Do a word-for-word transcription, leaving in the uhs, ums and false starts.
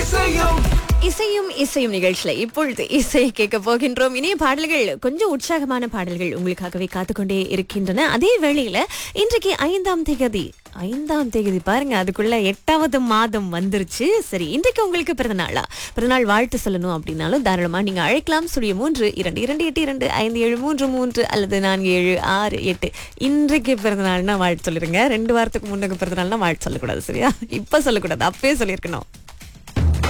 இசையும் இசையும் நிகழ்ச்சியில இப்பொழுது இசை கேட்க போகின்றோம். இனிய பாடல்கள், கொஞ்சம் உற்சாகமான பாடல்கள் உங்களுக்காகவே காத்துக்கொண்டே இருக்கின்றன. அதே வேளையில இன்றைக்கு ஐந்தாம் தேதி ஐந்தாம் தேதி பாருங்க, அதுக்குள்ள எட்டாவது மாதம் வந்துருச்சு. சரி, இன்றைக்கு உங்களுக்கு பிறந்தநாளா? பிறந்தநாள் வாழ்த்து சொல்லணும் அப்படின்னாலும் தாராளமா நீங்க அழைக்கலாம். சுழிய மூன்று இரண்டு இரண்டு எட்டு இரண்டு ஐந்து ஏழு மூன்று மூன்று அல்லது நான்கு ஏழு ஆறு எட்டு. இன்றைக்கு பிறந்தநாள்னா வாழ்த்து சொல்லிருங்க. ரெண்டு வாரத்துக்கு முன்னுக்கு பிறந்தநாள்னா வாழ்த்து சொல்லக்கூடாது, சரியா? இப்ப சொல்லக்கூடாது, அப்பவே சொல்லியிருக்கணும்.